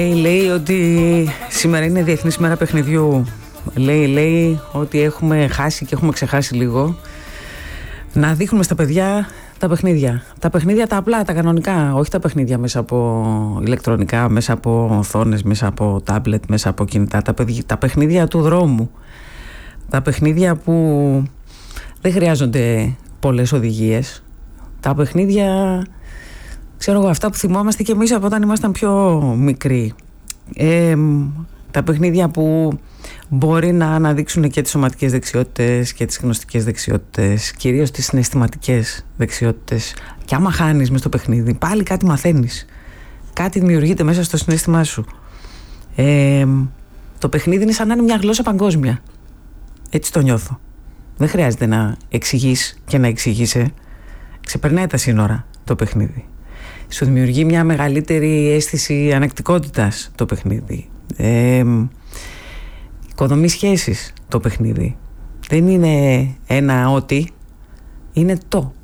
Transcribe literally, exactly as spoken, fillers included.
Λέει ότι σήμερα είναι Διεθνής ημέρα παιχνιδιού. Λέει, λέει ότι έχουμε χάσει και έχουμε ξεχάσει λίγο να δείχνουμε στα παιδιά τα παιχνίδια. Τα παιχνίδια τα απλά, τα κανονικά. Όχι τα παιχνίδια μέσα από ηλεκτρονικά, μέσα από οθόνες, μέσα από τάμπλετ, μέσα από κινητά. Τα, παιδι... τα παιχνίδια του δρόμου. Τα παιχνίδια που δεν χρειάζονται πολλές οδηγίες. Τα παιχνίδια, ξέρω εγώ, αυτά που θυμόμαστε και εμείς από όταν ήμασταν πιο μικροί. Ε, τα παιχνίδια που μπορεί να αναδείξουν και τις σωματικές δεξιότητες και τις γνωστικές δεξιότητες, κυρίως τις συναισθηματικές δεξιότητες. Και άμα χάνεις μες στο παιχνίδι, πάλι κάτι μαθαίνεις. Κάτι δημιουργείται μέσα στο συναίσθημά σου. Ε, το παιχνίδι είναι σαν να είναι μια γλώσσα παγκόσμια. Έτσι το νιώθω. Δεν χρειάζεται να εξηγείς και να εξηγείσαι. Ξεπερνάει τα σύνορα το παιχνίδι. Σου δημιουργεί μια μεγαλύτερη αίσθηση ανεκτικότητας το παιχνίδι. Ε, οικοδομεί σχέσεις το παιχνίδι. Δεν είναι ένα ό,τι, είναι το.